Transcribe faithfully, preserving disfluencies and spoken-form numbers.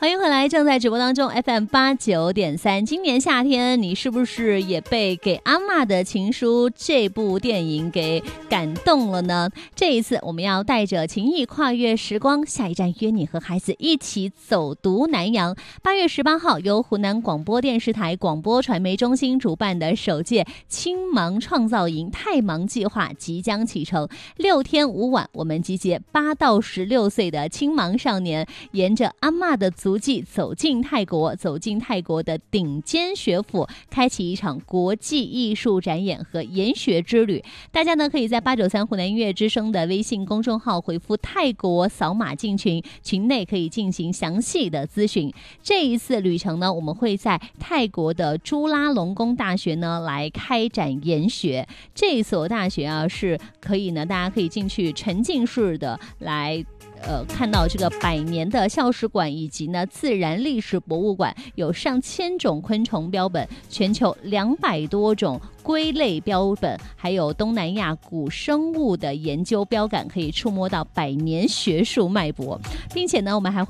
欢迎回来，正在直播当中 F M 八九点三。今年夏天，你是不是也被《给阿嬷的情书》这部电影给感动了呢？这一次，我们要带着情谊跨越时光，下一站约你和孩子一起走读南洋。八月十八号，由湖南广播电视台广播传媒中心主办的首届青盲创造营太盲计划即将启程，六天五晚，我们集结八到十六岁的青盲少年，沿着阿嬷的足迹走进泰国，走进泰国的顶尖学府，开启一场国际艺术展演和研学之旅。大家呢可以在八九三湖南音乐之声的微信公众号回复泰国扫码进群，群内可以进行详细的咨询。这一次旅程呢，我们会在泰国的朱拉隆功大学呢来开展研学。这一所大学啊是可以呢，大家可以进去沉浸式的来呃，看到这个百年的校史馆以及呢自然历史博物馆，有上千种昆虫标本，全球两百多种龟类标本，还有东南亚古生物的研究标杆，可以触摸到百年学术脉搏，并且呢，我们还会